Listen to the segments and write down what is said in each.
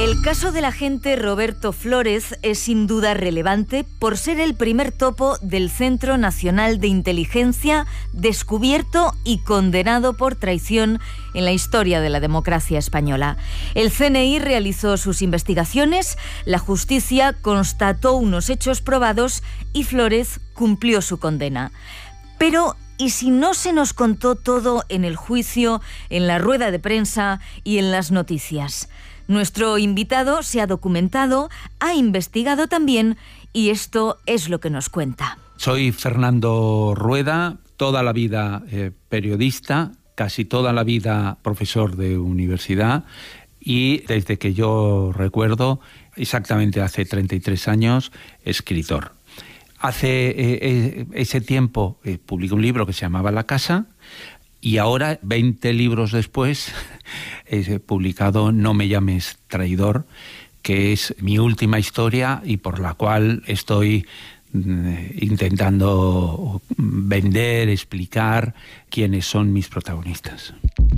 El caso del agente Roberto Flórez es sin duda relevante por ser el primer topo del Centro Nacional de Inteligencia descubierto y condenado por traición en la historia de la democracia española. El CNI realizó sus investigaciones, la justicia constató unos hechos probados y Flórez cumplió su condena. Pero ¿y si no se nos contó todo en el juicio, en la rueda de prensa y en las noticias? Nuestro invitado se ha documentado, ha investigado también y esto es lo que nos cuenta. Soy Fernando Rueda, toda la vida periodista, casi toda la vida profesor de universidad y desde que yo recuerdo, exactamente hace 33 años, escritor. Hace ese tiempo publiqué un libro que se llamaba La Casa y ahora, 20 libros después, he publicado No me llames traidor, que es mi última historia y por la cual estoy intentando vender, explicar quiénes son mis protagonistas.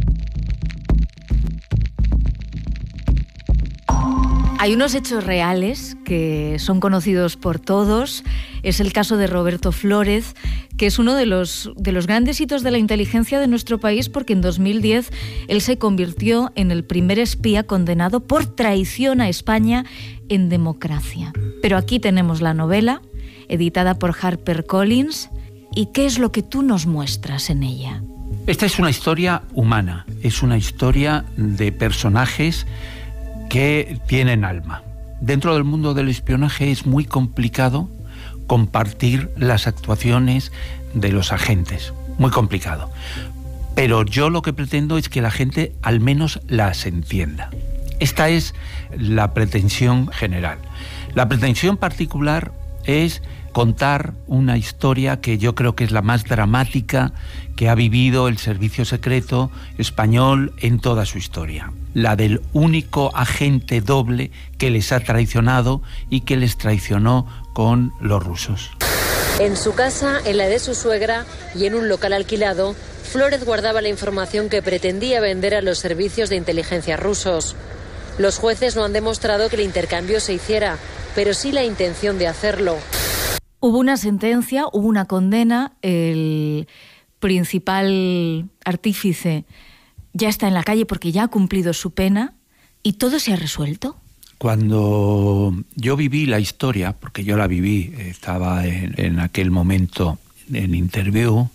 Hay unos hechos reales que son conocidos por todos. Es el caso de Roberto Flórez, que es uno de los grandes hitos de la inteligencia de nuestro país, porque en 2010 él se convirtió en el primer espía condenado por traición a España en democracia. Pero aquí tenemos la novela, editada por HarperCollins. ¿Y qué es lo que tú nos muestras en ella? Esta es una historia humana, es una historia de personajes que tienen alma. Dentro del mundo del espionaje es muy complicado compartir las actuaciones de los agentes, muy complicado. Pero yo lo que pretendo es que la gente al menos las entienda. Esta es la pretensión general. La pretensión particular es contar una historia que yo creo que es la más dramática que ha vivido el servicio secreto español en toda su historia. La del único agente doble que les ha traicionado y que les traicionó con los rusos. En su casa, en la de su suegra y en un local alquilado, Flórez guardaba la información que pretendía vender a los servicios de inteligencia rusos. Los jueces no han demostrado que el intercambio se hiciera, pero sí la intención de hacerlo. Hubo una sentencia, hubo una condena, el principal artífice ya está en la calle porque ya ha cumplido su pena y todo se ha resuelto. Cuando yo viví la historia, porque yo la viví, estaba en aquel momento en Interview,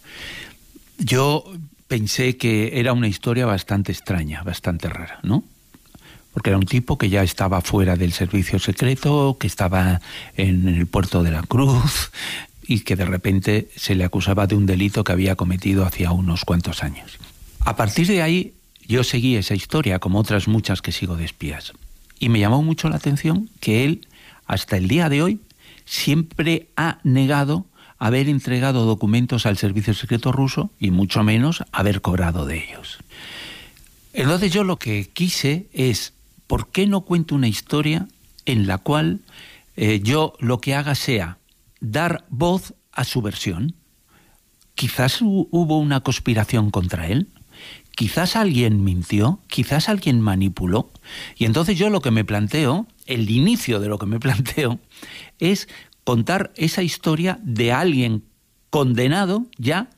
yo pensé que era una historia bastante extraña, bastante rara, ¿no? Porque era un tipo que ya estaba fuera del servicio secreto, que estaba en el puerto de la Cruz y que de repente se le acusaba de un delito que había cometido hacía unos cuantos años. A partir de ahí yo seguí esa historia, como otras muchas que sigo de espías. Y me llamó mucho la atención que él, hasta el día de hoy, siempre ha negado haber entregado documentos al servicio secreto ruso y mucho menos haber cobrado de ellos. Entonces yo lo que quise es, ¿por qué no cuento una historia en la cual yo lo que haga sea dar voz a su versión? Quizás hubo una conspiración contra él, quizás alguien mintió, quizás alguien manipuló, y entonces yo lo que me planteo, el inicio de lo que me planteo, es contar esa historia de alguien condenado ya,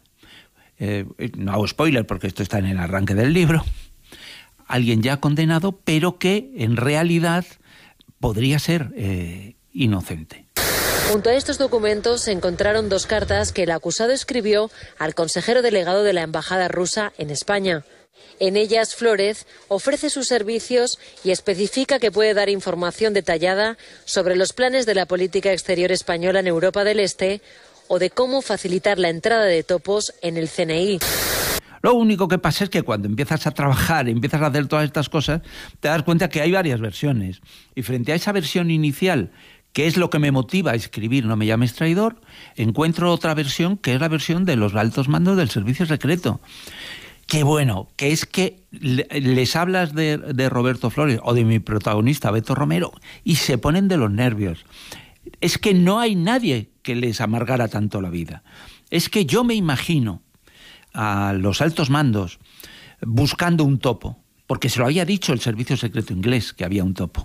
no hago spoiler porque esto está en el arranque del libro, alguien ya condenado, pero que en realidad podría ser inocente. Junto a estos documentos se encontraron 2 cartas que el acusado escribió al consejero delegado de la embajada rusa en España. En ellas, Flórez ofrece sus servicios y especifica que puede dar información detallada sobre los planes de la política exterior española en Europa del Este o de cómo facilitar la entrada de topos en el CNI. Lo único que pasa es que cuando empiezas a trabajar, empiezas a hacer todas estas cosas, te das cuenta que hay varias versiones. Y frente a esa versión inicial, que es lo que me motiva a escribir No me llames traidor, encuentro otra versión que es la versión de los altos mandos del servicio secreto. Qué bueno, que es que les hablas de Roberto Flórez o de mi protagonista Beto Romero y se ponen de los nervios. Es que no hay nadie que les amargara tanto la vida. Es que yo me imagino a los altos mandos buscando un topo, porque se lo había dicho el servicio secreto inglés que había un topo.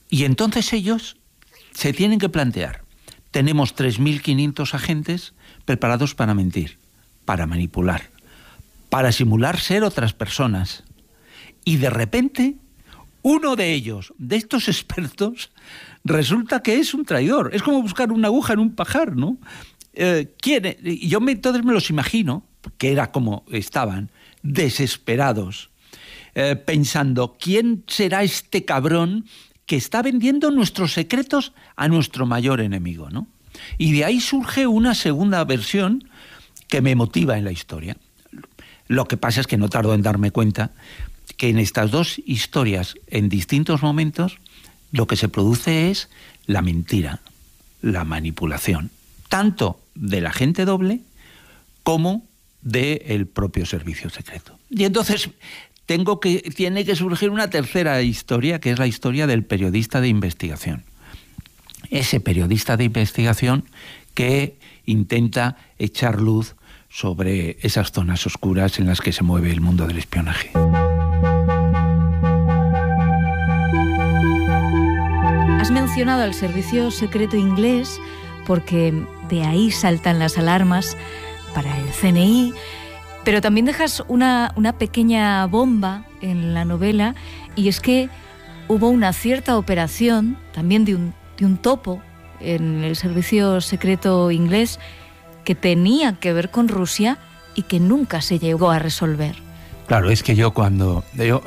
Y entonces ellos se tienen que plantear, tenemos 3.500 agentes preparados para mentir, para manipular, para simular ser otras personas. Y de repente, uno de ellos, de estos expertos, resulta que es un traidor. Es como buscar una aguja en un pajar, ¿no? Entonces me los imagino, que era como estaban, desesperados, pensando, ¿quién será este cabrón que está vendiendo nuestros secretos a nuestro mayor enemigo, ¿no? Y de ahí surge una segunda versión que me motiva en la historia. Lo que pasa es que no tardo en darme cuenta que en estas dos historias, en distintos momentos, lo que se produce es la mentira, la manipulación, tanto del agente doble como del propio servicio secreto. Y entonces tiene que surgir una tercera historia, que es la historia del periodista de investigación. Ese periodista de investigación que intenta echar luz sobre esas zonas oscuras en las que se mueve el mundo del espionaje. Has mencionado al servicio secreto inglés porque de ahí saltan las alarmas para el CNI, pero también dejas una pequeña bomba en la novela, y es que hubo una cierta operación también de un topo en el servicio secreto inglés que tenía que ver con Rusia y que nunca se llegó a resolver. Claro, es que yo cuando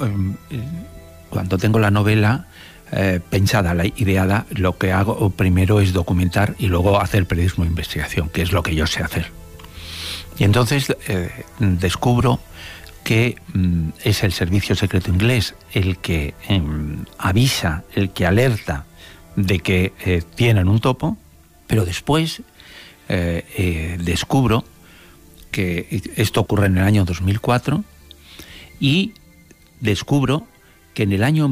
tengo la novela pensada, la ideada, lo que hago primero es documentar y luego hacer periodismo de investigación, que es lo que yo sé hacer. Y entonces descubro que es el servicio secreto inglés el que avisa, el que alerta de que tienen un topo, pero después descubro que esto ocurre en el año 2004 y descubro que en el año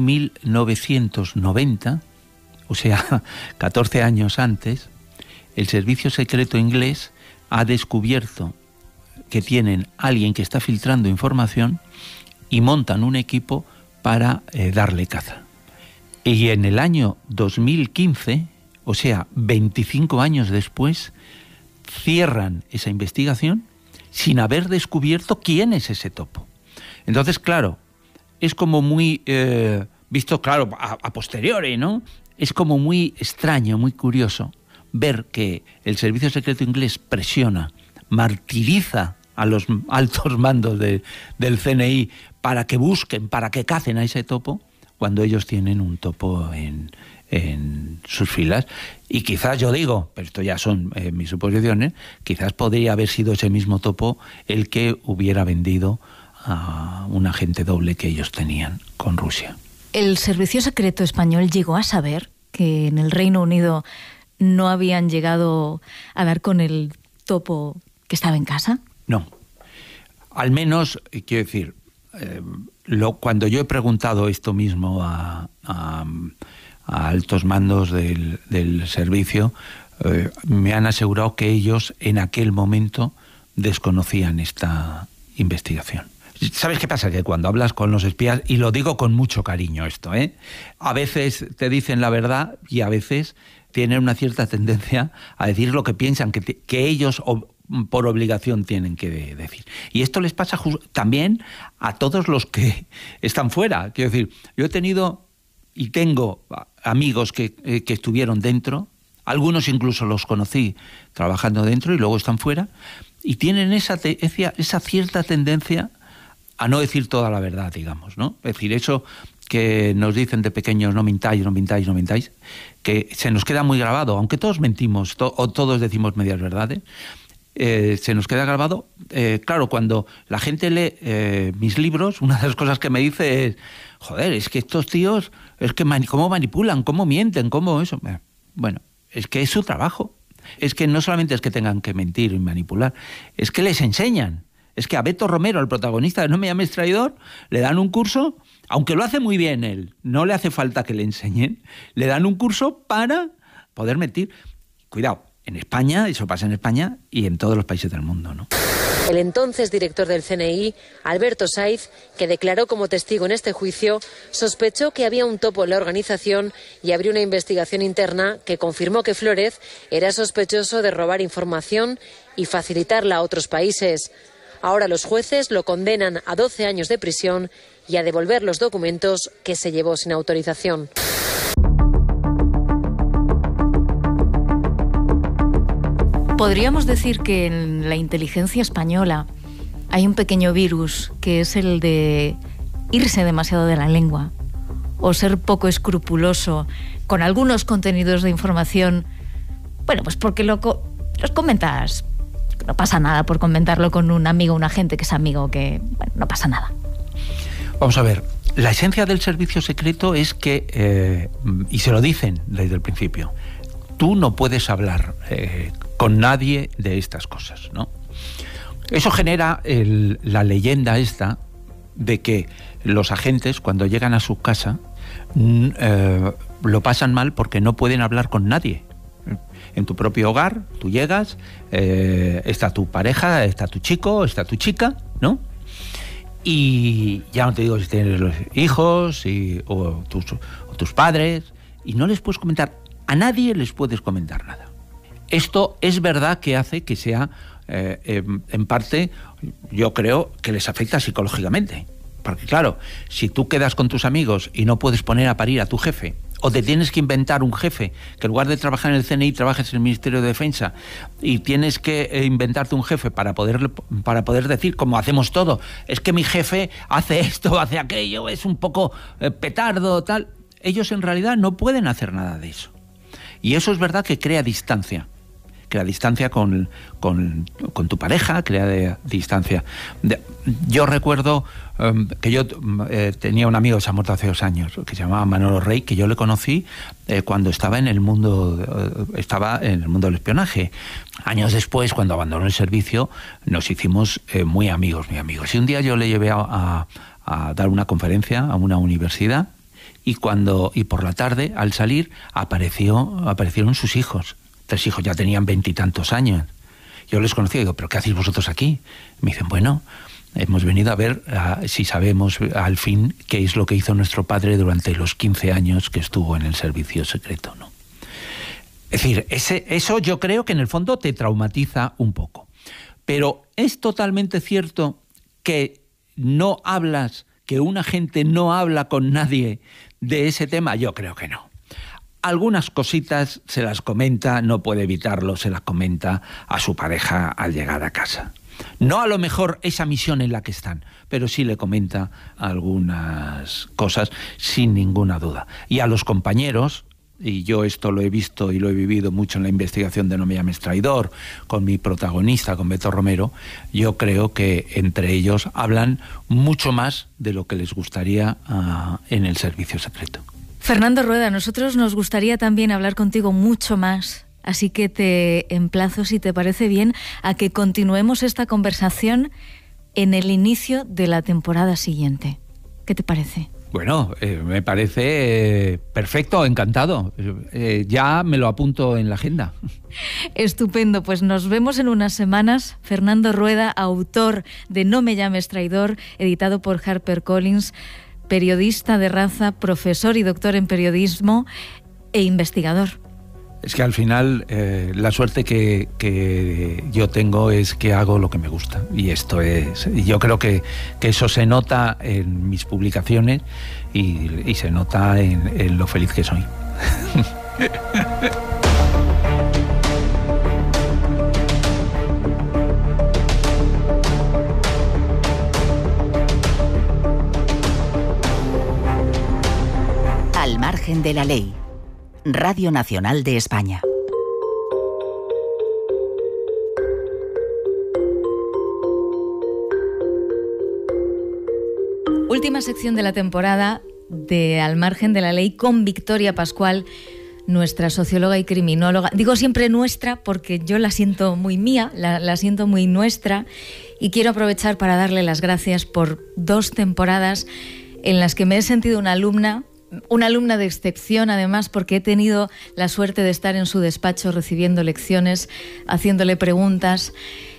1990, o sea, 14 años antes, el servicio secreto inglés ha descubierto que tienen alguien que está filtrando información y montan un equipo para darle caza. Y en el año 2015, o sea, 25 años después, cierran esa investigación sin haber descubierto quién es ese topo. Entonces, claro, es como muy, visto, claro, a posteriori, ¿no? Es como muy extraño, muy curioso ver que el servicio secreto inglés presiona, martiriza a los altos mandos del CNI para que busquen, para que cacen a ese topo, cuando ellos tienen un topo en sus filas. Y quizás, yo digo, pero esto ya son mis suposiciones, quizás podría haber sido ese mismo topo el que hubiera vendido a un agente doble que ellos tenían con Rusia. ¿El servicio secreto español llegó a saber que en el Reino Unido no habían llegado a dar con el topo que estaba en casa? No. Al menos, quiero decir, cuando yo he preguntado esto mismo a altos mandos del servicio, me han asegurado que ellos en aquel momento desconocían esta investigación. ¿Sabes qué pasa? Que cuando hablas con los espías, y lo digo con mucho cariño esto, a veces te dicen la verdad y a veces tienen una cierta tendencia a decir lo que piensan que ellos por obligación tienen que decir. Y esto les pasa también a todos los que están fuera. Quiero decir, yo he tenido y tengo amigos que estuvieron dentro, algunos incluso los conocí trabajando dentro y luego están fuera, y tienen esa cierta tendencia a no decir toda la verdad, digamos, ¿no? Es decir, eso que nos dicen de pequeños, no mintáis, no mintáis, no mintáis, que se nos queda muy grabado, aunque todos mentimos o todos decimos medias verdades, se nos queda grabado. Claro, cuando la gente lee mis libros, una de las cosas que me dice es, joder, es que estos tíos, es que cómo manipulan, cómo mienten, cómo eso. Bueno, es que es su trabajo. Es que no solamente es que tengan que mentir y manipular, es que les enseñan. Es que a Beto Romero, el protagonista de No me llames traidor, le dan un curso, aunque lo hace muy bien él, no le hace falta que le enseñen, le dan un curso para poder mentir. Cuidado, en España, eso pasa en España y en todos los países del mundo, ¿no? El entonces director del CNI, Alberto Saiz, que declaró como testigo en este juicio, sospechó que había un topo en la organización y abrió una investigación interna que confirmó que Flórez era sospechoso de robar información y facilitarla a otros países. Ahora los jueces lo condenan a 12 años de prisión y a devolver los documentos que se llevó sin autorización. Podríamos decir que en la inteligencia española hay un pequeño virus que es el de irse demasiado de la lengua o ser poco escrupuloso con algunos contenidos de información. Bueno, pues porque los comentas, no pasa nada por comentarlo con un amigo, un agente que es amigo, que bueno, no pasa nada. Vamos a ver, la esencia del servicio secreto es que, y se lo dicen desde el principio, tú no puedes hablar con nadie de estas cosas, ¿no? Eso genera la leyenda esta de que los agentes, cuando llegan a su casa, lo pasan mal porque no pueden hablar con nadie. En tu propio hogar, tú llegas, está tu pareja, está tu chico, está tu chica, ¿no? Y ya no te digo si tienes los hijos o tus padres, y no les puedes comentar, a nadie les puedes comentar nada. Esto es verdad que hace que sea, en parte, yo creo que les afecta psicológicamente. Porque claro, si tú quedas con tus amigos y no puedes poner a parir a tu jefe, o te tienes que inventar un jefe, que en lugar de trabajar en el CNI trabajes en el Ministerio de Defensa, y tienes que inventarte un jefe para poder decir, como hacemos todo, es que mi jefe hace esto, hace aquello, es un poco petardo, tal. Ellos en realidad no pueden hacer nada de eso. Y eso es verdad que crea distancia con tu pareja, crea distancia. Yo recuerdo que yo tenía un amigo que se ha muerto hace 2 años, que se llamaba Manolo Rey, que yo le conocí cuando estaba en el mundo del espionaje. Años después, cuando abandonó el servicio, nos hicimos muy amigos. Y un día yo le llevé a dar una conferencia a una universidad, y por la tarde, al salir, aparecieron sus hijos. 3 hijos, ya tenían 20 y tantos años. Yo les conocí y digo, ¿pero qué hacéis vosotros aquí? Me dicen, bueno, hemos venido a ver si sabemos al fin qué es lo que hizo nuestro padre durante los 15 años que estuvo en el servicio secreto, ¿no? Es decir, eso yo creo que en el fondo te traumatiza un poco. Pero es totalmente cierto que que un agente no habla con nadie de ese tema. Yo creo que no. Algunas cositas se las comenta, no puede evitarlo, se las comenta a su pareja al llegar a casa. No a lo mejor esa misión en la que están, pero sí le comenta algunas cosas sin ninguna duda. Y a los compañeros, y yo esto lo he visto y lo he vivido mucho en la investigación de No me llames traidor, con mi protagonista, con Beto Romero, yo creo que entre ellos hablan mucho más de lo que les gustaría en el servicio secreto. Fernando Rueda, a nosotros nos gustaría también hablar contigo mucho más, así que te emplazo, si te parece bien, a que continuemos esta conversación en el inicio de la temporada siguiente. ¿Qué te parece? Bueno, me parece perfecto, encantado. Ya me lo apunto en la agenda. Estupendo, pues nos vemos en unas semanas. Fernando Rueda, autor de No me llames traidor, editado por HarperCollins, periodista de raza, profesor y doctor en periodismo e investigador. Es que al final la suerte que yo tengo es que hago lo que me gusta, y yo creo que eso se nota en mis publicaciones y se nota en lo feliz que soy. Al margen de la ley. Radio Nacional de España. Última sección de la temporada de Al margen de la ley con Victoria Pascual, nuestra socióloga y criminóloga. Digo siempre nuestra porque yo la siento muy mía, la siento muy nuestra, y quiero aprovechar para darle las gracias por 2 temporadas en las que me he sentido una alumna una alumna de excepción, además, porque he tenido la suerte de estar en su despacho recibiendo lecciones, haciéndole preguntas,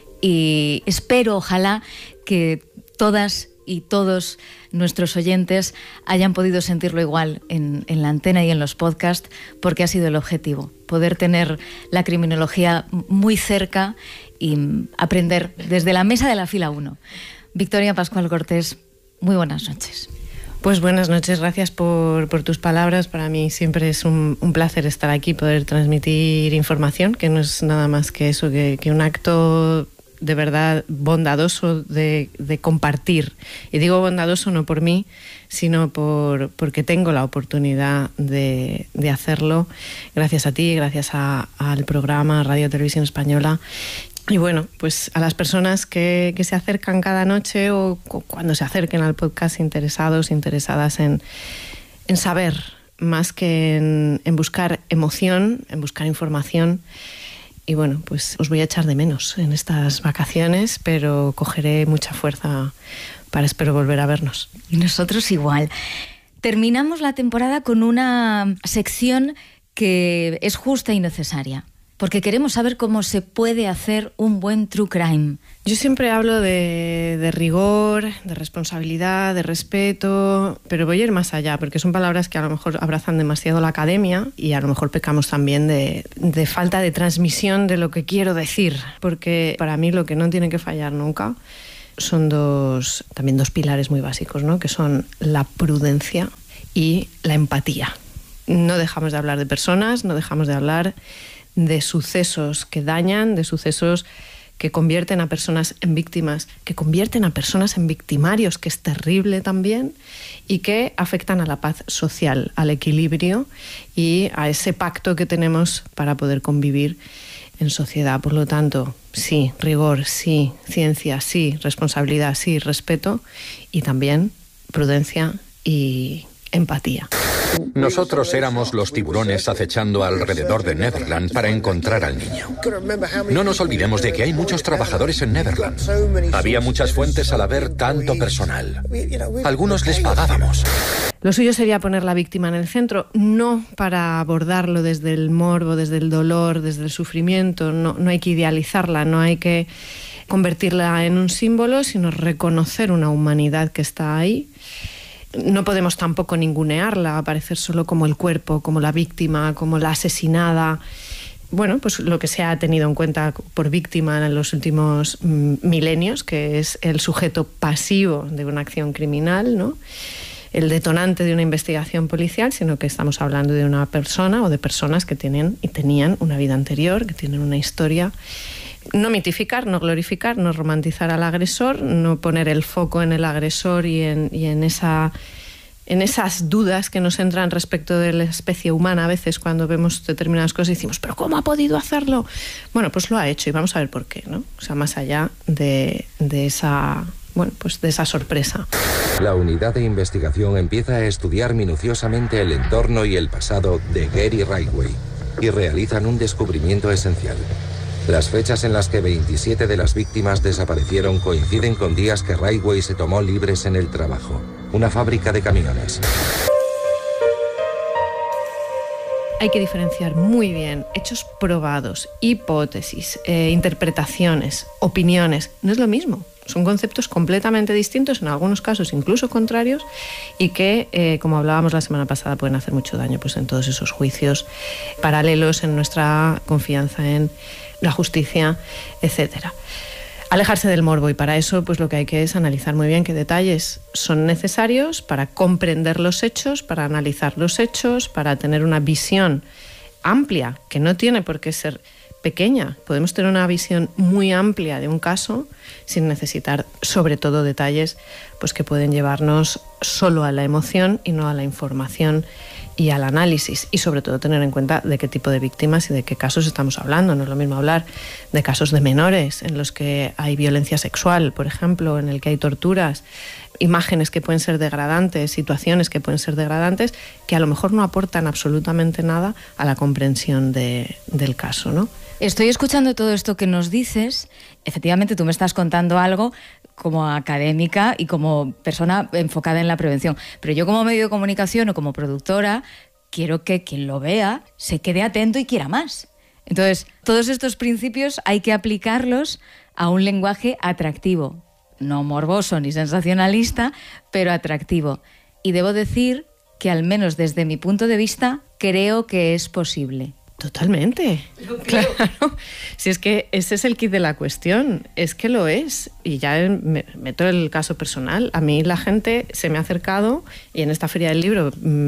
y espero, ojalá, que todas y todos nuestros oyentes hayan podido sentirlo igual en la antena y en los podcasts, porque ha sido el objetivo, poder tener la criminología muy cerca y aprender desde la mesa de la fila 1. Victoria Pascual Cortés, muy buenas noches. Pues buenas noches, gracias por tus palabras. Para mí siempre es un placer estar aquí, poder transmitir información, que no es nada más que eso, que un acto de verdad bondadoso de compartir. Y digo bondadoso no por mí, sino porque tengo la oportunidad de hacerlo, gracias a ti, gracias al programa Radio Televisión Española. Y bueno, pues a las personas que se acercan cada noche o cuando se acerquen al podcast, interesadas en saber más que en buscar emoción, en buscar información. Y bueno, pues os voy a echar de menos en estas vacaciones, pero cogeré mucha fuerza para espero volver a vernos. Y nosotros igual. Terminamos la temporada con una sección que es justa y necesaria, porque queremos saber cómo se puede hacer un buen true crime. Yo siempre hablo de rigor, de responsabilidad, de respeto, pero voy a ir más allá, porque son palabras que a lo mejor abrazan demasiado la academia y a lo mejor pecamos también de falta de transmisión de lo que quiero decir, porque para mí lo que no tiene que fallar nunca son también dos pilares muy básicos, ¿no? Que son la prudencia y la empatía. No dejamos de hablar de personas, no dejamos de hablar de sucesos que dañan, de sucesos que convierten a personas en víctimas, que convierten a personas en victimarios, que es terrible también, y que afectan a la paz social, al equilibrio y a ese pacto que tenemos para poder convivir en sociedad. Por lo tanto, sí, rigor, sí, ciencia, sí, responsabilidad, sí, respeto, y también prudencia y empatía. Nosotros éramos los tiburones acechando alrededor de Neverland para encontrar al niño. No nos olvidemos de que hay muchos trabajadores en Neverland. Había muchas fuentes al haber tanto personal. Algunos les pagábamos. Lo suyo sería poner la víctima en el centro, no para abordarlo desde el morbo, desde el dolor, desde el sufrimiento. No hay que idealizarla, no hay que convertirla en un símbolo, sino reconocer una humanidad que está ahí. No podemos tampoco ningunearla, aparecer solo como el cuerpo, como la víctima, como la asesinada. Bueno, pues lo que se ha tenido en cuenta por víctima en los últimos milenios, que es el sujeto pasivo de una acción criminal, ¿no? El detonante de una investigación policial, sino que estamos hablando de una persona o de personas que tienen y tenían una vida anterior, que tienen una historia. No mitificar, no glorificar, no romantizar al agresor, no poner el foco en el agresor y en esas dudas que nos entran respecto de la especie humana a veces cuando vemos determinadas cosas y decimos, ¿pero cómo ha podido hacerlo? Bueno, pues lo ha hecho y vamos a ver por qué, ¿no? O sea, más allá de esa sorpresa. La unidad de investigación empieza a estudiar minuciosamente el entorno y el pasado de Gary Ridgway y realizan un descubrimiento esencial. Las fechas en las que 27 de las víctimas desaparecieron coinciden con días que Ridgway se tomó libres en el trabajo, una fábrica de camiones. Hay que diferenciar muy bien hechos probados, hipótesis, interpretaciones, opiniones. No es lo mismo. Son conceptos completamente distintos, en algunos casos incluso contrarios, y que, como hablábamos la semana pasada, pueden hacer mucho daño pues, en todos esos juicios paralelos, en nuestra confianza en la justicia, etcétera. Alejarse del morbo, y para eso pues lo que hay que es analizar muy bien qué detalles son necesarios para comprender los hechos, para analizar los hechos, para tener una visión amplia, que no tiene por qué ser pequeña. Podemos tener una visión muy amplia de un caso sin necesitar, sobre todo, detalles pues, que pueden llevarnos solo a la emoción y no a la información y al análisis. Y sobre todo tener en cuenta de qué tipo de víctimas y de qué casos estamos hablando. No es lo mismo hablar de casos de menores en los que hay violencia sexual, por ejemplo, en el que hay torturas, imágenes que pueden ser degradantes, situaciones que pueden ser degradantes, que a lo mejor no aportan absolutamente nada a la comprensión del caso, ¿no? Estoy escuchando todo esto que nos dices. Efectivamente, tú me estás contando algo como académica y como persona enfocada en la prevención. Pero yo como medio de comunicación o como productora quiero que quien lo vea se quede atento y quiera más. Entonces, todos estos principios hay que aplicarlos a un lenguaje atractivo. No morboso ni sensacionalista, pero atractivo. Y debo decir que al menos desde mi punto de vista creo que es posible. Totalmente, claro. Si es que ese es el quid de la cuestión, es que lo es. Y ya me meto el caso personal. A mí la gente se me ha acercado y en esta feria del libro,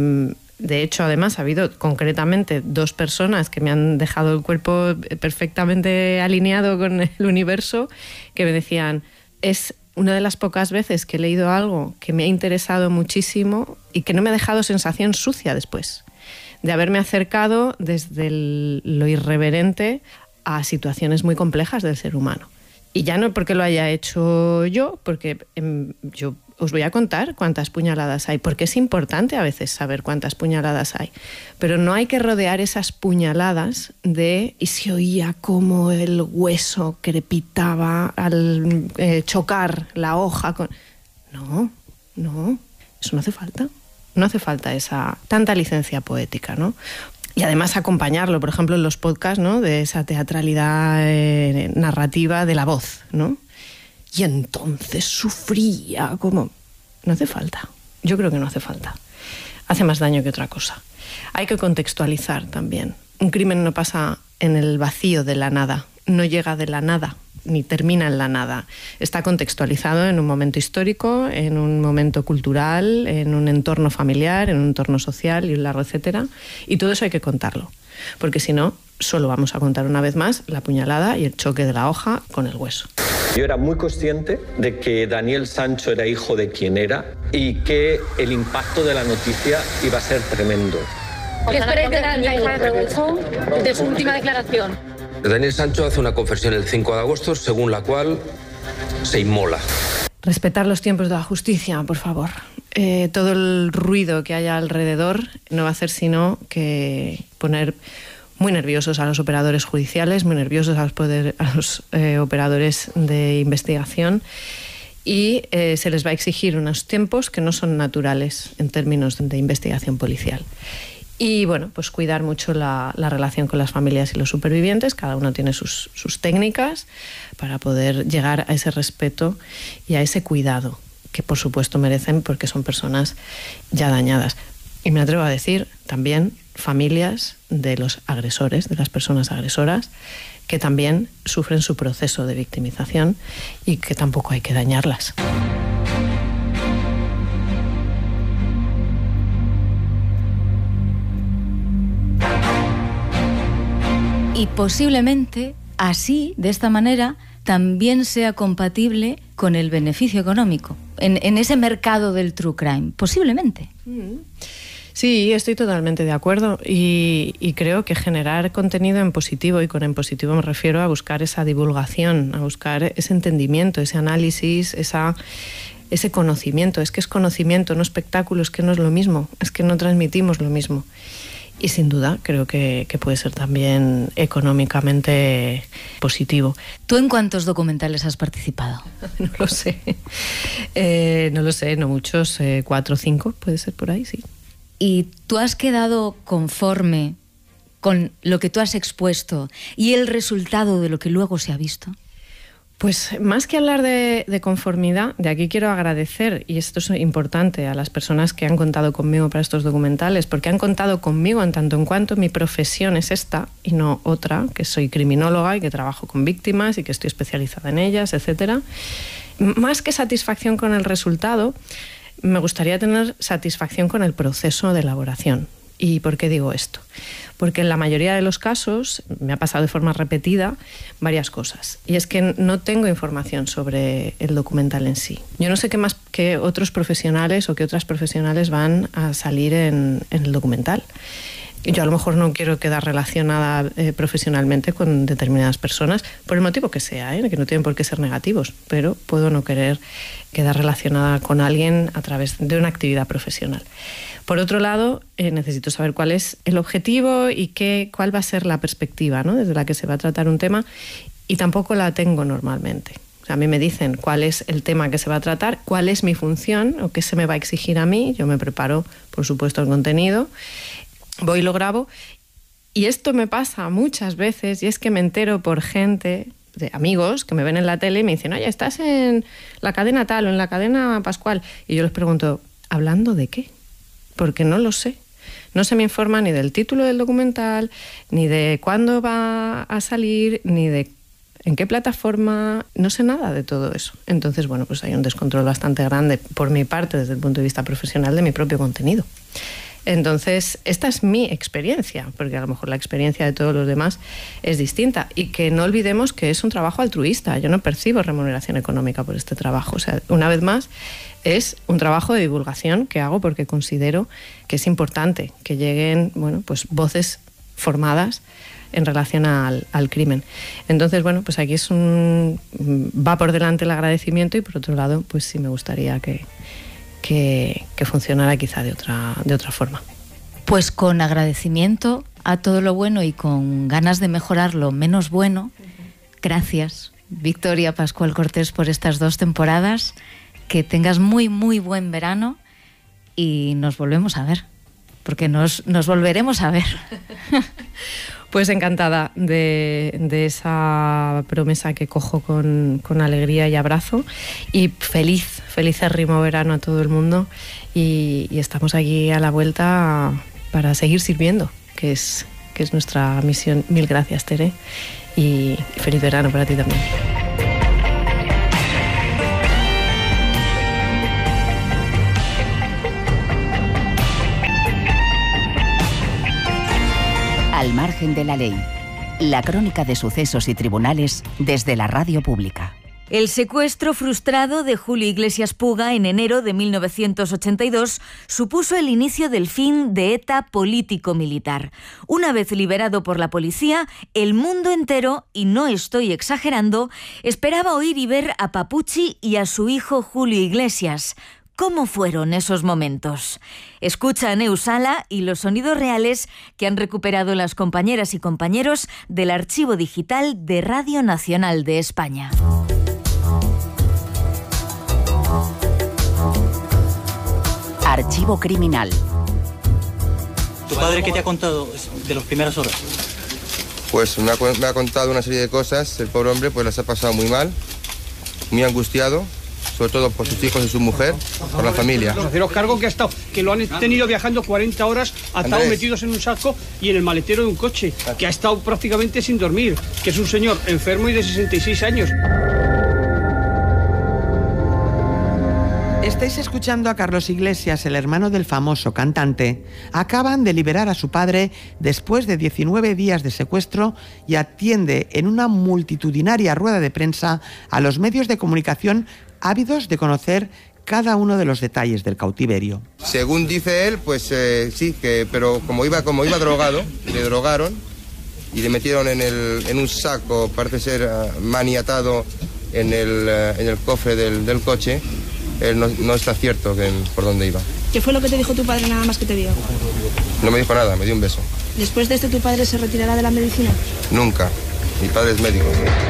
de hecho, además, ha habido concretamente 2 personas que me han dejado el cuerpo perfectamente alineado con el universo, que me decían, es una de las pocas veces que he leído algo que me ha interesado muchísimo y que no me ha dejado sensación sucia después, de haberme acercado desde lo irreverente a situaciones muy complejas del ser humano. Y ya no porque lo haya hecho yo, porque yo os voy a contar cuántas puñaladas hay, porque es importante a veces saber cuántas puñaladas hay. Pero no hay que rodear esas puñaladas de y se oía como el hueso crepitaba al chocar la hoja con... No, eso no hace falta. No hace falta esa tanta licencia poética, ¿no? Y además acompañarlo, por ejemplo, en los podcasts, ¿no? De esa teatralidad narrativa de la voz, ¿no? Y entonces sufría como... No hace falta. Yo creo que no hace falta. Hace más daño que otra cosa. Hay que contextualizar también. Un crimen no pasa en el vacío de la nada, no llega de la nada, ni termina en la nada. Está contextualizado en un momento histórico, en un momento cultural, en un entorno familiar, en un entorno social y un largo etcétera. Y todo eso hay que contarlo. Porque si no, solo vamos a contar una vez más la puñalada y el choque de la hoja con el hueso. Yo era muy consciente de que Daniel Sancho era hijo de quien era y que el impacto de la noticia iba a ser tremendo. ¿Qué esperáis de Daniel Sancho de su última declaración? Daniel Sancho hace una confesión el 5 de agosto, según la cual se inmola. Respetar los tiempos de la justicia, por favor. Todo el ruido que haya alrededor no va a hacer sino que poner muy nerviosos a los operadores judiciales, muy nerviosos a los operadores de investigación y se les va a exigir unos tiempos que no son naturales en términos de investigación policial. Y bueno, pues cuidar mucho la relación con las familias y los supervivientes. Cada uno tiene sus técnicas para poder llegar a ese respeto y a ese cuidado que por supuesto merecen porque son personas ya dañadas. Y me atrevo a decir también familias de los agresores, de las personas agresoras, que también sufren su proceso de victimización y que tampoco hay que dañarlas. Y posiblemente así, de esta manera, también sea compatible con el beneficio económico en ese mercado del true crime, posiblemente. Sí, estoy totalmente de acuerdo y creo que generar contenido en positivo, y con en positivo me refiero a buscar esa divulgación, a buscar ese entendimiento, ese análisis, ese conocimiento. Es que es conocimiento, no espectáculo, es que no es lo mismo, es que no transmitimos lo mismo. Y sin duda creo que puede ser también económicamente positivo. ¿Tú en cuántos documentales has participado? No lo sé. No muchos, 4 o 5, puede ser por ahí, sí. ¿Y tú has quedado conforme con lo que tú has expuesto y el resultado de lo que luego se ha visto? Pues más que hablar de conformidad, de aquí quiero agradecer, y esto es importante, a las personas que han contado conmigo para estos documentales, porque han contado conmigo en tanto en cuanto mi profesión es esta y no otra, que soy criminóloga y que trabajo con víctimas y que estoy especializada en ellas, etcétera. Más que satisfacción con el resultado, me gustaría tener satisfacción con el proceso de elaboración. ¿Y por qué digo esto? Porque en la mayoría de los casos me ha pasado de forma repetida varias cosas. Y es que no tengo información sobre el documental en sí. Yo no sé qué más que otros profesionales o que otras profesionales van a salir en el documental. Yo a lo mejor no quiero quedar relacionada profesionalmente con determinadas personas, por el motivo que sea, que no tienen por qué ser negativos, pero puedo no querer quedar relacionada con alguien a través de una actividad profesional. Por otro lado, necesito saber cuál es el objetivo y cuál va a ser la perspectiva, ¿no?, desde la que se va a tratar un tema, y tampoco la tengo normalmente. O sea, a mí me dicen cuál es el tema que se va a tratar, cuál es mi función o qué se me va a exigir a mí. Yo me preparo, por supuesto, el contenido, voy y lo grabo. Y esto me pasa muchas veces, y es que me entero por gente, de amigos que me ven en la tele y me dicen, oye, estás en la cadena tal o en la cadena Pascual. Y yo les pregunto, ¿hablando de qué? Porque no lo sé. No se me informa ni del título del documental, ni de cuándo va a salir, ni de en qué plataforma, no sé nada de todo eso. Entonces, bueno, pues hay un descontrol bastante grande por mi parte desde el punto de vista profesional de mi propio contenido. Entonces, esta es mi experiencia, porque a lo mejor la experiencia de todos los demás es distinta. Y que no olvidemos que es un trabajo altruista. Yo no percibo remuneración económica por este trabajo. O sea, una vez más, es un trabajo de divulgación que hago porque considero que es importante que lleguen, bueno, pues voces formadas en relación al crimen. Entonces, bueno, pues aquí va por delante el agradecimiento y por otro lado, pues sí me gustaría que funcionara quizá de otra forma. Pues con agradecimiento a todo lo bueno y con ganas de mejorar lo menos bueno, gracias, Victoria Pascual Cortés, por estas 2 temporadas. Que tengas muy, muy buen verano y nos volvemos a ver, porque nos volveremos a ver. Pues encantada de esa promesa que cojo con alegría y abrazo, y felicérrimo verano a todo el mundo, y estamos aquí a la vuelta para seguir sirviendo, que es nuestra misión. Mil gracias, Tere, y feliz verano para ti también. Al margen de la ley. La crónica de sucesos y tribunales desde la radio pública. El secuestro frustrado de Julio Iglesias Puga en enero de 1982 supuso el inicio del fin de ETA político-militar. Una vez liberado por la policía, el mundo entero, y no estoy exagerando, esperaba oír y ver a Papuchi y a su hijo Julio Iglesias. ¿Cómo fueron esos momentos? Escucha a Neus Sala y los sonidos reales que han recuperado las compañeras y compañeros del Archivo Digital de Radio Nacional de España. Archivo criminal. ¿Tu padre qué te ha contado de las primeras horas? Pues me ha contado una serie de cosas. El pobre hombre pues las ha pasado muy mal, muy angustiado, sobre todo por sus hijos y su mujer, por la familia. Los cargos que lo han tenido viajando 40 horas, ha estado metidos en un saco y en el maletero de un coche, que ha estado prácticamente sin dormir, que es un señor enfermo y de 66 años. Estáis escuchando a Carlos Iglesias, el hermano del famoso cantante. Acaban de liberar a su padre después de 19 días de secuestro y atiende en una multitudinaria rueda de prensa a los medios de comunicación ávidos de conocer cada uno de los detalles del cautiverio. Según dice él, pues sí, pero como iba drogado, le drogaron y le metieron en un saco, parece ser maniatado en el cofre del coche. Él no está cierto por dónde iba. ¿Qué fue lo que te dijo tu padre nada más que te vio? No me dijo nada, me dio un beso. ¿Después de esto tu padre se retirará de la medicina? Nunca. Mi padre es médico.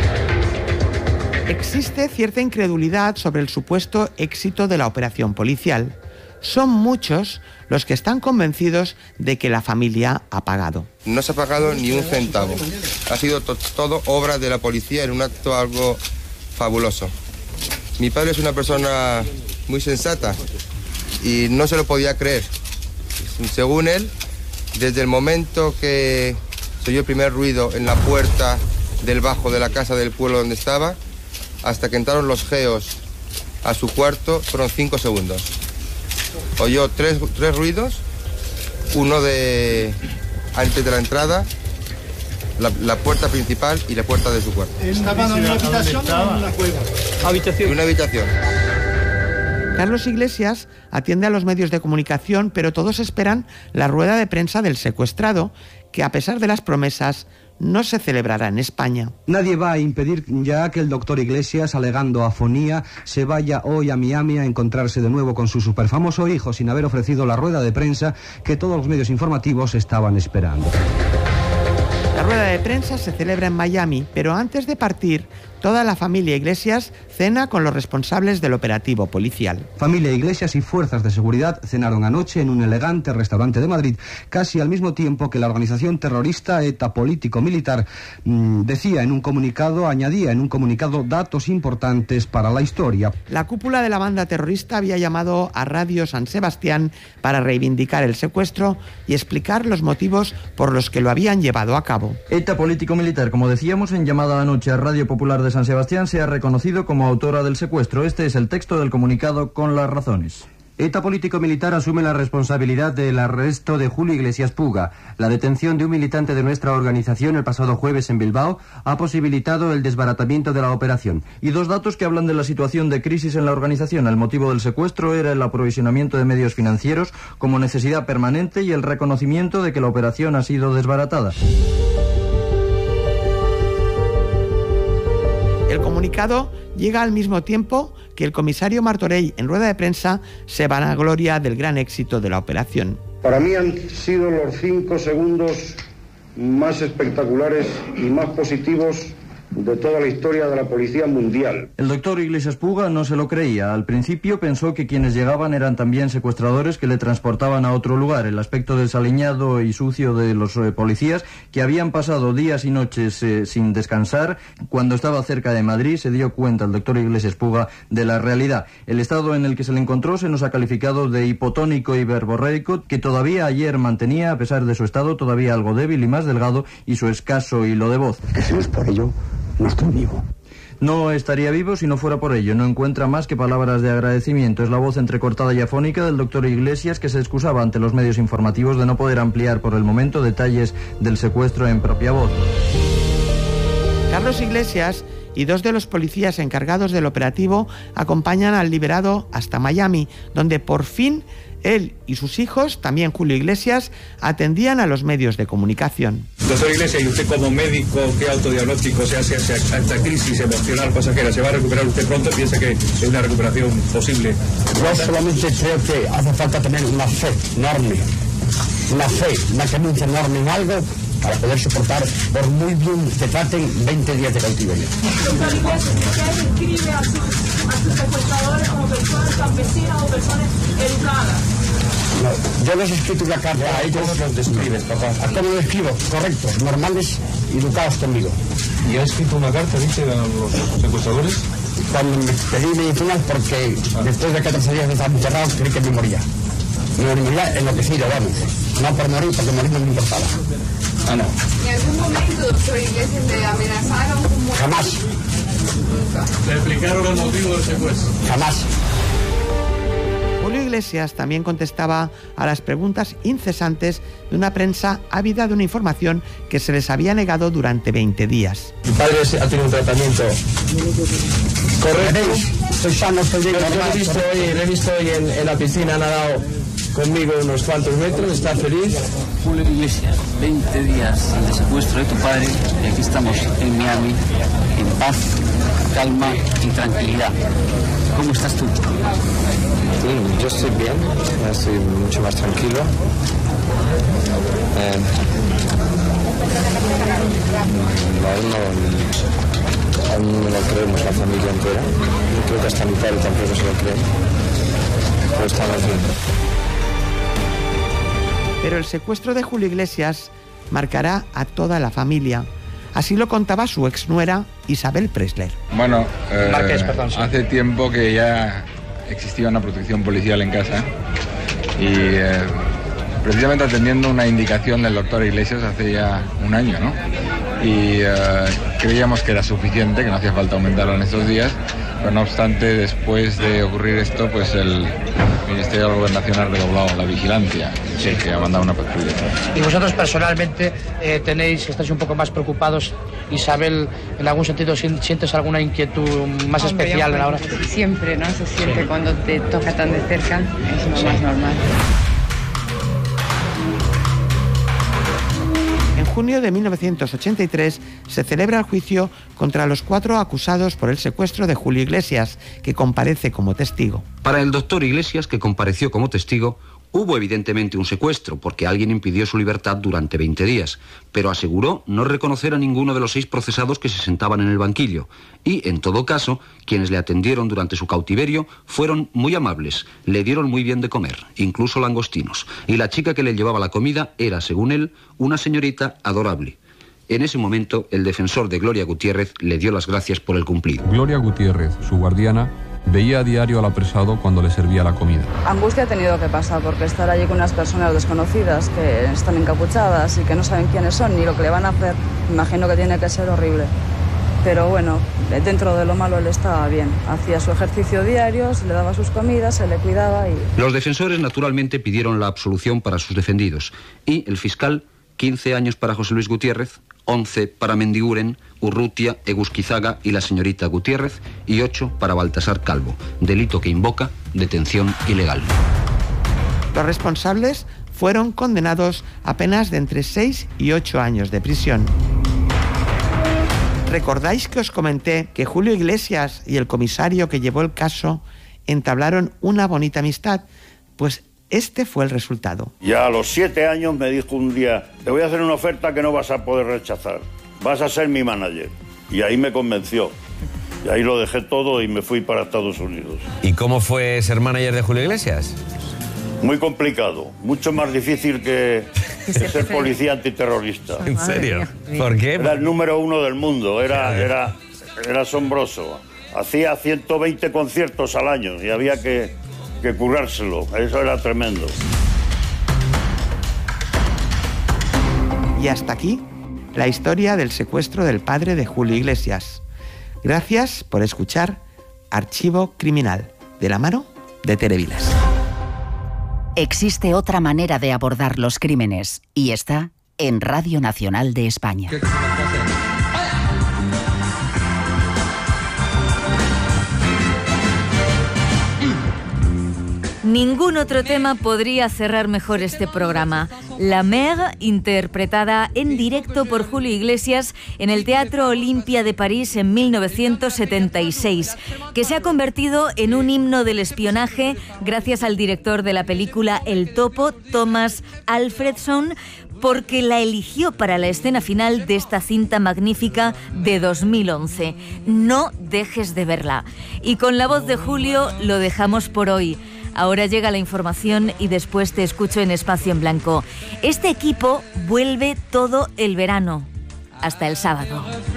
Existe cierta incredulidad sobre el supuesto éxito de la operación policial. Son muchos los que están convencidos de que la familia ha pagado. No se ha pagado ni un centavo. Ha sido todo obra de la policía en un acto algo fabuloso. Mi padre es una persona muy sensata y no se lo podía creer. Según él, desde el momento que se oyó el primer ruido en la puerta del bajo de la casa del pueblo donde estaba, hasta que entraron los geos a su cuarto, fueron 5 segundos. Oyó tres ruidos, uno antes de la entrada, la puerta principal y la puerta de su cuarto. ¿Estaban en una habitación o en una cueva? En una habitación. Carlos Iglesias atiende a los medios de comunicación, pero todos esperan la rueda de prensa del secuestrado, que a pesar de las promesas, no se celebrará en España. Nadie va a impedir ya que el doctor Iglesias, alegando afonía, se vaya hoy a Miami a encontrarse de nuevo con su superfamoso hijo, sin haber ofrecido la rueda de prensa que todos los medios informativos estaban esperando. La rueda de prensa se celebra en Miami, pero antes de partir, Toda la familia Iglesias cena con los responsables del operativo policial. Familia Iglesias y fuerzas de seguridad cenaron anoche en un elegante restaurante de Madrid, casi al mismo tiempo que la organización terrorista ETA político-militar añadía en un comunicado datos importantes para la historia. La cúpula de la banda terrorista había llamado a Radio San Sebastián para reivindicar el secuestro y explicar los motivos por los que lo habían llevado a cabo. ETA político-militar, como decíamos, en llamada anoche a Radio Popular de San Sebastián, se ha reconocido como autora del secuestro. Este es el texto del comunicado con las razones. ETA político-militar asume la responsabilidad del arresto de Julio Iglesias Puga. La detención de un militante de nuestra organización el pasado jueves en Bilbao ha posibilitado el desbaratamiento de la operación. Y dos datos que hablan de la situación de crisis en la organización. El motivo del secuestro era el aprovisionamiento de medios financieros como necesidad permanente y el reconocimiento de que la operación ha sido desbaratada. El comunicado llega al mismo tiempo que el comisario Martorell, en rueda de prensa, se vanagloria del gran éxito de la operación. Para mí han sido los 5 segundos más espectaculares y más positivos de toda la historia de la policía mundial. El doctor Iglesias Puga no se lo creía. Al principio pensó que quienes llegaban eran también secuestradores que le transportaban a otro lugar. El aspecto desaliñado y sucio de los policías, que habían pasado días y noches sin descansar, cuando estaba cerca de Madrid, se dio cuenta el doctor Iglesias Puga de la realidad. El estado en el que se le encontró se nos ha calificado de hipotónico y verborreico, que todavía ayer mantenía, a pesar de su estado todavía algo débil y más delgado, y su escaso hilo de voz. Que si no es por ello, no estoy vivo. No estaría vivo si no fuera por ello. No encuentra más que palabras de agradecimiento. Es la voz entrecortada y afónica del doctor Iglesias, que se excusaba ante los medios informativos de no poder ampliar por el momento detalles del secuestro en propia voz. Carlos Iglesias y 2 de los policías encargados del operativo acompañan al liberado hasta Miami, donde por fin él y sus hijos, también Julio Iglesias, atendían a los medios de comunicación. Doctor Iglesias, y usted como médico, ¿qué autodiagnóstico se hace a esta crisis emocional pasajera? ¿Se va a recuperar usted pronto? ¿Piensa que es una recuperación posible? Yo solamente creo que hace falta tener una fe enorme, una creencia enorme en algo para poder soportar, por muy bien que traten, 20 días de cautiverio. Doctor Iglesias, ¿usted describe a sus secuestradores como personas campesinas o personas educadas? No, yo les he escrito una carta a ellos. ¿Cómo los describes, papá? ¿Cómo los describo? Correcto, normales, educados conmigo. ¿Y ha escrito una carta, dice, a los secuestradores? Cuando me pedí medicinas, porque después de 14 días de estar encerrado, creí que me moría. Me moría enloquecido, vamos. No por morir, porque morir no me importaba. Ah, no. ¿En algún momento, doctor Iglesias, le amenazaron con muerte? Jamás. Nunca. ¿Le explicaron el motivo del secuestro? Jamás. Julio Iglesias también contestaba a las preguntas incesantes de una prensa ávida de una información que se les había negado durante 20 días. Mi padre ha tenido un tratamiento correcto. Soy sano, estoy bien. Le he visto hoy en la piscina, ha nadado conmigo unos cuantos metros, está feliz. Julio Iglesias, 20 días de secuestro de tu padre y aquí estamos en Miami, en paz, calma y tranquilidad. ¿Cómo estás tú? Yo estoy bien, estoy mucho más tranquilo. Aún no lo creemos la familia entera. Yo creo que hasta mi padre tampoco se lo cree. Pero estamos bien. Pero el secuestro de Julio Iglesias marcará a toda la familia. Así lo contaba su exnuera Isabel Presler. Bueno, hace tiempo que ya existía una protección policial en casa y precisamente atendiendo una indicación del doctor Iglesias hace ya un año, ¿no? Y creíamos que era suficiente, que no hacía falta aumentarlo en estos días, pero no obstante, después de ocurrir esto, pues el Ministerio del Gobierno Nacional ha redoblado la vigilancia, sí, que ha mandado una patrulla. Y vosotros personalmente estáis un poco más preocupados, Isabel, en algún sentido sientes alguna inquietud más especial ahora? Siempre, ¿no? Se siente cuando te toca tan de cerca, es lo más normal. En junio de 1983 se celebra el juicio contra los 4 acusados por el secuestro de Julio Iglesias, que comparece como testigo. Para el doctor Iglesias, que compareció como testigo, Hubo evidentemente un secuestro, porque alguien impidió su libertad durante 20 días, pero aseguró no reconocer a ninguno de los 6 procesados que se sentaban en el banquillo. Y, en todo caso, quienes le atendieron durante su cautiverio fueron muy amables, le dieron muy bien de comer, incluso langostinos. Y la chica que le llevaba la comida era, según él, una señorita adorable. En ese momento, el defensor de Gloria Gutiérrez le dio las gracias por el cumplido. Gloria Gutiérrez, su guardiana, veía a diario al apresado cuando le servía la comida. Angustia ha tenido que pasar, porque estar allí con unas personas desconocidas que están encapuchadas y que no saben quiénes son ni lo que le van a hacer, imagino que tiene que ser horrible. Pero bueno, dentro de lo malo él estaba bien. Hacía su ejercicio diario, se le daba sus comidas, se le cuidaba y... Los defensores naturalmente pidieron la absolución para sus defendidos y el fiscal, 15 años para José Luis Gutiérrez, 11 para Mendiguren, Urrutia, Egusquizaga y la señorita Gutiérrez y 8 para Baltasar Calvo, delito que invoca detención ilegal. Los responsables fueron condenados a penas de entre 6 y 8 años de prisión. ¿Recordáis que os comenté que Julio Iglesias y el comisario que llevó el caso entablaron una bonita amistad? Pues este fue el resultado. Ya a los 7 años me dijo un día: te voy a hacer una oferta que no vas a poder rechazar. Vas a ser mi manager. Y ahí me convenció. Y ahí lo dejé todo y me fui para Estados Unidos. ¿Y cómo fue ser manager de Julio Iglesias? Muy complicado. Mucho más difícil que ser policía antiterrorista. ¿En serio? ¿Por qué? Era el número 1 del mundo. Era asombroso. Hacía 120 conciertos al año y había que currárselo. Eso era tremendo. Y hasta aquí la historia del secuestro del padre de Julio Iglesias. Gracias por escuchar Archivo Criminal, de la mano de Tere Vilas. Existe otra manera de abordar los crímenes y está en Radio Nacional de España. Ningún otro tema podría cerrar mejor este programa. La Mer, interpretada en directo por Julio Iglesias en el Teatro Olimpia de París en 1976, que se ha convertido en un himno del espionaje gracias al director de la película El Topo, Thomas Alfredson, porque la eligió para la escena final de esta cinta magnífica de 2011. No dejes de verla. Y con la voz de Julio lo dejamos por hoy. Ahora llega la información y después te escucho en Espacio en Blanco. Este equipo vuelve todo el verano, hasta el sábado.